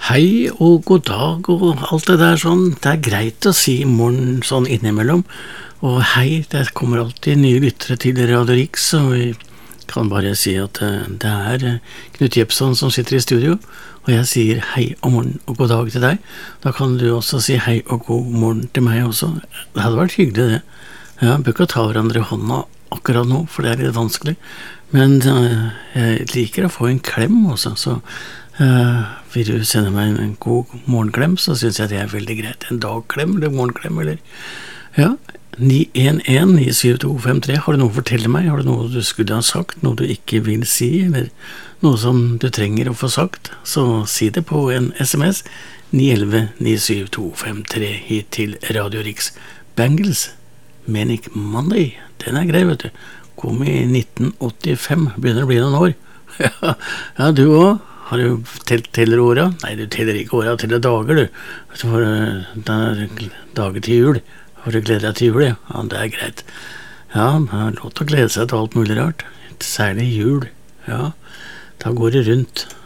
Hei og god dag og alt det der sånn. Det greit å si morgen sånn innimellom. Og hei, det kommer alltid nye lyttere til Radio Rix, og vi kan bare si at det Knut Jepson som sitter i studio, og jeg sier hei og morgen og god dag til deg. Da kan du også si hei og god morgen til meg også. Det hadde vært hyggelig det. Ja, bør ikke ta hverandre i hånda akkurat nå, for det litt vanskelig. Men jeg liker å få en klem også, så vil du sende meg en god morgenklem, så synes jeg det veldig greit. En dagklem eller morgenklem, eller ja, 911-97253. Har du noe å fortelle meg? Har du noe du skulle ha sagt? Noe du ikke vil si? Eller noe som du trenger å få sagt? Så si det på en SMS 911-97253 hit til Radio Rix. Bangles, Manic Monday. Den grei, vet du. Kom i 1985. Begynner å bli noen år. Ja, du også. Har du teller åra? Nei, du teller ikke åra, teller dager, du. For det dager til jul. Har du gledet deg til jul, ja? Ja, det greit. Ja, det lov til å glede seg til alt mulig rart. Særlig jul. Ja, da går det rundt.